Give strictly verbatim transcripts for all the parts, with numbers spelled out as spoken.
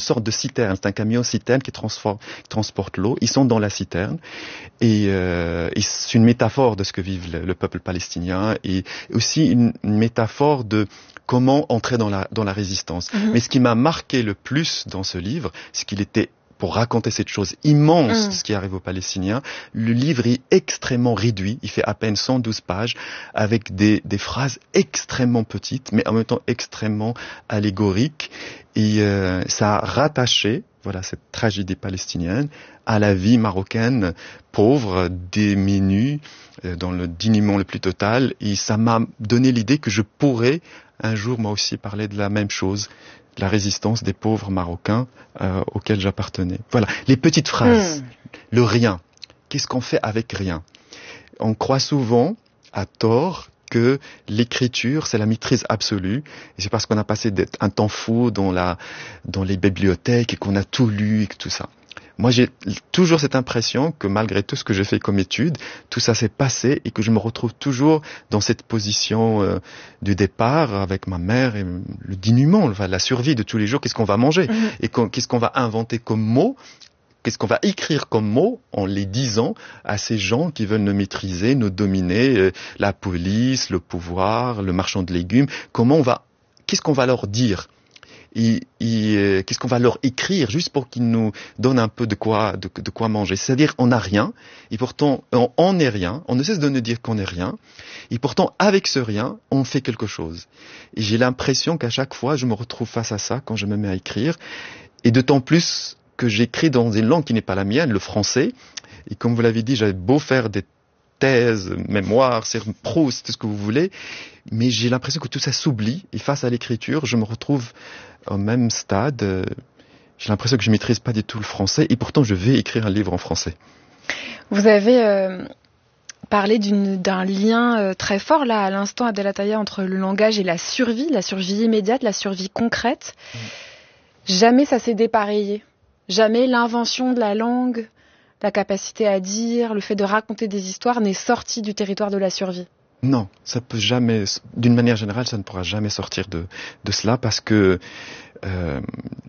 sorte de citerne. C'est un camion citerne qui, transforme, qui transporte l'eau. Ils sont dans la citerne. Et, euh, et c'est une métaphore de ce que vive le, le peuple palestinien. Et aussi une, une métaphore de comment entrer dans la, dans la résistance. Mmh. Mais ce qui m'a marqué le plus dans ce livre, c'est qu'il était, pour raconter cette chose immense, mmh. ce qui arrive aux Palestiniens, le livre est extrêmement réduit, il fait à peine cent douze pages, avec des, des phrases extrêmement petites, mais en même temps extrêmement allégoriques, et euh, ça a rattaché, voilà, cette tragédie palestinienne, à la vie marocaine pauvre, démunie, euh, dans le dénuement le plus total, et ça m'a donné l'idée que je pourrais un jour moi aussi parler de la même chose, la résistance des pauvres Marocains euh, auxquels j'appartenais. Voilà, les petites phrases, mmh. le rien. Qu'est-ce qu'on fait avec rien? On croit souvent, à tort, que l'écriture, c'est la maîtrise absolue. Et c'est parce qu'on a passé un temps fou dans, la, dans les bibliothèques et qu'on a tout lu et tout ça. Moi, j'ai toujours cette impression que malgré tout ce que j'ai fait comme étude, tout ça s'est passé et que je me retrouve toujours dans cette position euh, du départ avec ma mère et le dénuement, enfin, la survie de tous les jours. Qu'est-ce qu'on va manger? Mmh. Et qu'est-ce qu'on va inventer comme mots? Qu'est-ce qu'on va écrire comme mots en les disant à ces gens qui veulent nous maîtriser, nous dominer, euh, la police, le pouvoir, le marchand de légumes? Comment on va, qu'est-ce qu'on va leur dire? Et, et euh, qu'est-ce qu'on va leur écrire juste pour qu'ils nous donnent un peu de quoi, de, de quoi manger? C'est-à-dire, on n'a rien, et pourtant, on, on n'est rien, on ne cesse de nous dire qu'on n'est rien, et pourtant, avec ce rien, on fait quelque chose. Et j'ai l'impression qu'à chaque fois, je me retrouve face à ça quand je me mets à écrire, et d'autant plus que j'écris dans une langue qui n'est pas la mienne, le français, et comme vous l'avez dit, j'avais beau faire des thèses, mémoires, sur Proust, tout ce que vous voulez, mais j'ai l'impression que tout ça s'oublie, et face à l'écriture, je me retrouve au même stade. Euh, j'ai l'impression que je maîtrise pas du tout le français, et pourtant je vais écrire un livre en français. Vous avez euh, parlé d'une, d'un lien euh, très fort, là, à l'instant, Abdel Attaya, entre le langage et la survie, la survie immédiate, la survie concrète. Mmh. Jamais ça s'est dépareillé. Jamais l'invention de la langue, la capacité à dire, le fait de raconter des histoires n'est sorti du territoire de la survie. Non, ça peut jamais, d'une manière générale, ça ne pourra jamais sortir de, de cela parce que euh,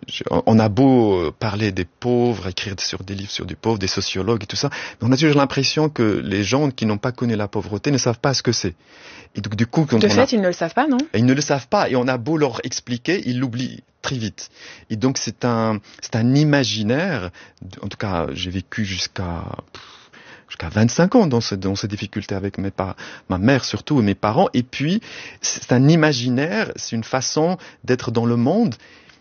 on a beau parler des pauvres, écrire sur des livres sur des pauvres, des sociologues et tout ça, mais on a toujours l'impression que les gens qui n'ont pas connu la pauvreté ne savent pas ce que c'est. Et donc du coup, quand de on fait, a... ils ne le savent pas, non? Ils ne le savent pas, et on a beau leur expliquer, ils l'oublient très vite. Et donc c'est un, c'est un imaginaire. En tout cas, j'ai vécu jusqu'à jusqu'à vingt-cinq ans dans, ce, dans ces difficultés avec mes pa- ma mère surtout et mes parents. Et puis c'est un imaginaire, c'est une façon d'être dans le monde.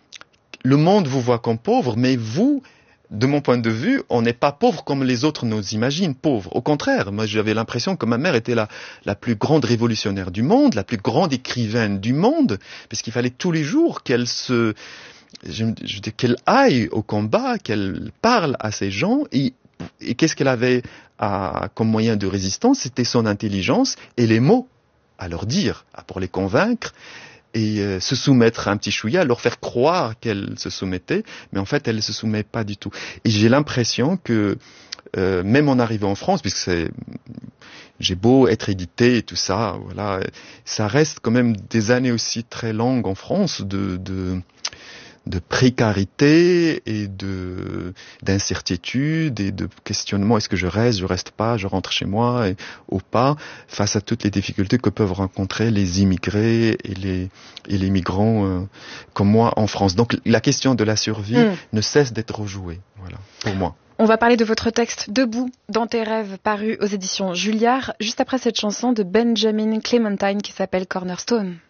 Le monde vous voit comme pauvre, mais vous, de mon point de vue, on n'est pas pauvre comme les autres nous imaginent pauvres. Au contraire, moi j'avais l'impression que ma mère était la, la plus grande révolutionnaire du monde, la plus grande écrivaine du monde, parce qu'il fallait tous les jours qu'elle se, je, je dis, qu'elle aille au combat, qu'elle parle à ces gens, et, et qu'est-ce qu'elle avait à, comme moyen de résistance? C'était son intelligence et les mots à leur dire, pour les convaincre. Et euh, se soumettre à un petit chouïa, leur faire croire qu'elle se soumettait, mais en fait elle ne se soumet pas du tout. Et j'ai l'impression que euh, même en arrivant en France, puisque c'est, j'ai beau être édité et tout ça, voilà, ça reste quand même des années aussi très longues en France de, de, de précarité et de d'incertitude et de questionnement. Est-ce que je reste, je reste pas, je rentre chez moi et, ou pas, face à toutes les difficultés que peuvent rencontrer les immigrés et les et les migrants euh, comme moi en France. Donc la question de la survie mmh. ne cesse d'être rejouée. Voilà, pour moi. On va parler de votre texte Debout dans tes rêves, paru aux éditions Julliard, juste après cette chanson de Benjamin Clementine qui s'appelle Cornerstone.